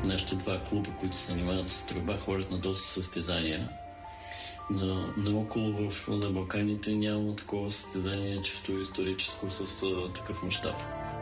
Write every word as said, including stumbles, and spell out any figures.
нашите два клуба, които се занимават с стрелба, ходят на доста състезания. Но наоколо в, на Балканите няма такова състезание, чисто историческо с а, такъв мащаб.